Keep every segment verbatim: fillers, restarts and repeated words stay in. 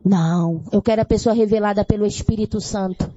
Não, eu quero a pessoa revelada pelo Espírito Santo.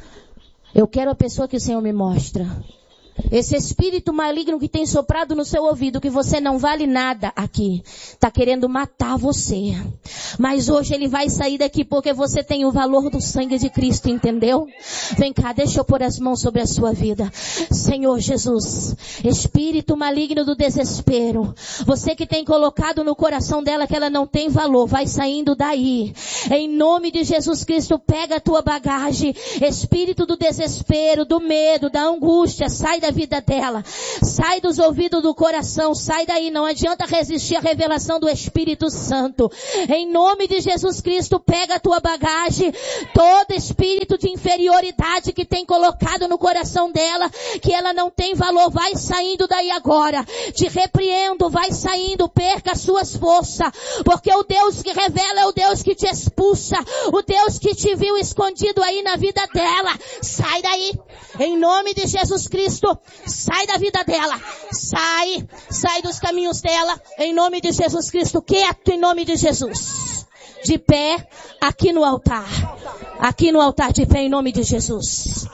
Eu quero a pessoa que o Senhor me mostra. Esse espírito maligno que tem soprado no seu ouvido que você não vale nada aqui, está querendo matar você. Mas hoje ele vai sair daqui porque você tem o valor do sangue de Cristo, entendeu? Vem cá, deixa eu pôr as mãos sobre a sua vida. Senhor Jesus, espírito maligno do desespero, você que tem colocado no coração dela que ela não tem valor, vai saindo daí. Em nome de Jesus Cristo, pega a tua bagagem. Espírito do desespero, do medo, da angústia, sai da vida dela, sai dos ouvidos do coração, sai daí, não adianta resistir à revelação do Espírito Santo. Em nome de Jesus Cristo, pega a tua bagagem, todo espírito de inferioridade que tem colocado no coração dela, que ela não tem valor, vai saindo daí agora. Te repreendo, vai saindo, perca as suas forças, porque o Deus que revela é o Deus que te expulsa, o Deus que te viu escondido aí na vida dela. Sai daí, em nome de Jesus Cristo. Sai da vida dela, sai, sai dos caminhos dela, em nome de Jesus Cristo, quieto em nome de Jesus, de pé, aqui no altar, aqui no altar de pé em nome de Jesus.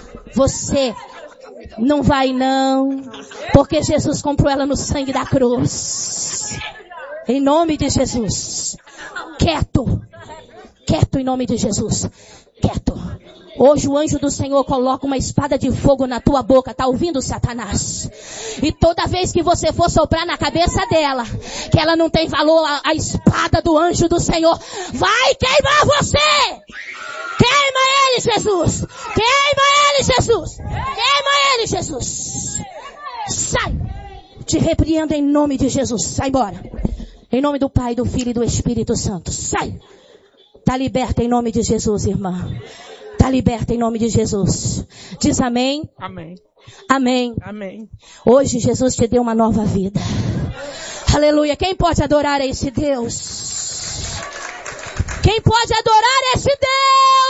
Você não vai não, porque Jesus comprou ela no sangue da cruz, em nome de Jesus, quieto, quieto em nome de Jesus, quieto. Hoje o anjo do Senhor coloca uma espada de fogo na tua boca, tá ouvindo, Satanás? E toda vez que você for soprar na cabeça dela, que ela não tem valor, a, a espada do anjo do Senhor vai queimar você! Queima ele, Jesus! Queima ele, Jesus! Queima ele, Jesus! Sai! Te repreendo em nome de Jesus, sai embora! Em nome do Pai, do Filho e do Espírito Santo, sai! Tá liberta em nome de Jesus, irmã. Está liberta em nome de Jesus. Diz amém. Amém. Amém. Amém. Hoje Jesus te deu uma nova vida. Aleluia. Quem pode adorar a esse Deus? Quem pode adorar esse Deus?